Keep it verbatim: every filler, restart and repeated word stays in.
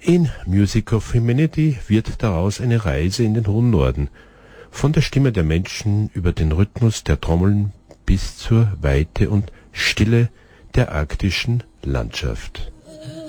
In Music of Humanity wird daraus eine Reise in den hohen Norden, von der Stimme der Menschen über den Rhythmus der Trommeln bis zur Weite und Stille der arktischen Landschaft.